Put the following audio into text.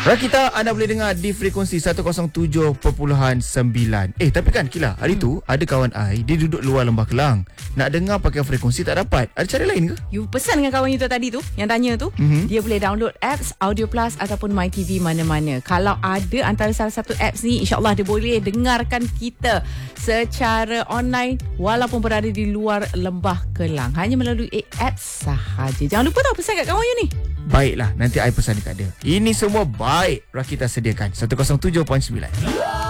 Rakita, anda boleh dengar di frekuensi 107.9. Tapi kan Kila, hari tu ada kawan I, dia duduk luar Lembah Kelang. Nak dengar pakai frekuensi tak dapat. Ada cara lain ke? You pesan dengan kawan you tadi tu, yang tanya tu, dia boleh download apps Audio Plus ataupun MyTV mana-mana. Kalau ada antara salah satu apps ni, insyaAllah dia boleh dengarkan kita secara online walaupun berada di luar Lembah Kelang. Hanya melalui apps sahaja. Jangan lupa tau pesan kat kawan you ni. Baiklah, nanti I pesan dekat dia. Ini semua baik Rakita sediakan 107.9.